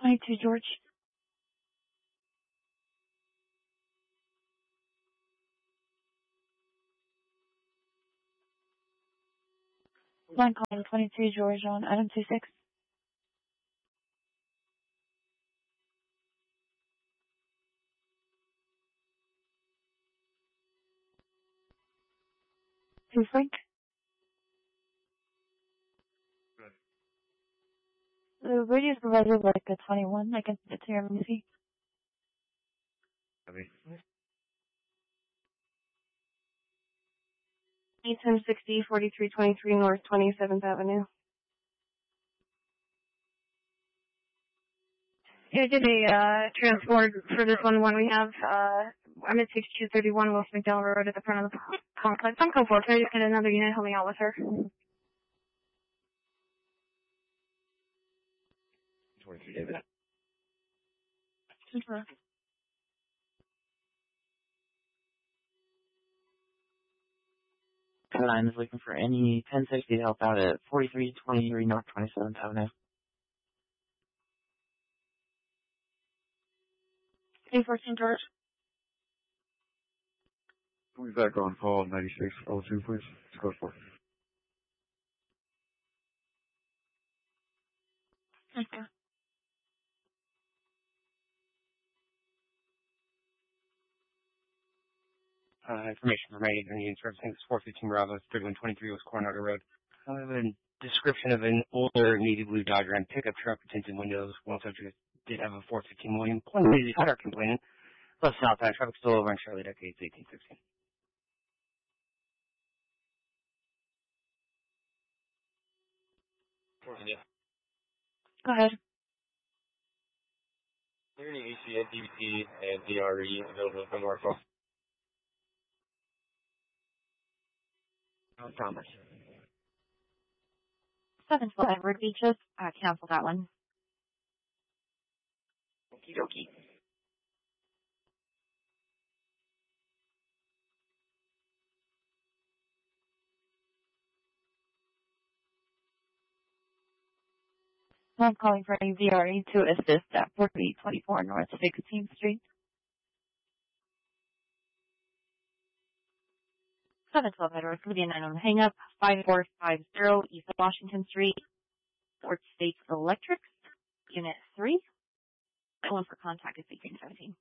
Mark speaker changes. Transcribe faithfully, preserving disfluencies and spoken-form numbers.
Speaker 1: twenty-two, George. Line calling twenty-two, George on item two six. Two Frank.
Speaker 2: Good.
Speaker 1: The radio provider is like a twenty-one. I can send it to your emergency.
Speaker 2: Copy.
Speaker 3: eight ten sixty, forty-three twenty-three North twenty-seventh Avenue. Yeah, I did a uh, transport for this one when we have, uh, I'm at sixty-two thirty-one West McDowell Road at the front of the complex. I'm code four. Can I just get another unit helping out with her?
Speaker 2: twenty-three, David.
Speaker 1: Super.
Speaker 4: Line is looking for any ten sixty to help out at forty-three twenty-three North twenty-seventh Avenue.
Speaker 1: Two fourteen, George.
Speaker 2: Can we back on call ninety-six oh two, please? Let's go for it.
Speaker 1: Thank you.
Speaker 5: Uh, information from my units representing four fifteen Bravo, thirty-one twenty-three West Coronado Road. I have a description of an older navy blue Dodge Ram pickup truck with tinted windows. One subject did have a four fifteen William. One lady had her complaining. Plus southbound traffic still over on Charlie Decades eighteen sixteen.
Speaker 6: Yeah.
Speaker 1: Go ahead.
Speaker 6: Is there any A C N, D B T, and D R E available from Norfolk?
Speaker 4: Oh, Thomas.
Speaker 1: seven twelve Edward Beaches. Uh, cancel that one.
Speaker 4: Okie dokie.
Speaker 1: I'm calling for a V R E to assist at forty twenty-four North sixteenth Street. seven twelve Edward, Lydia nine on the hang up, five four five zero East Washington Street, Fort States Electrics, Unit three. That one for contact is eighteen seventeen.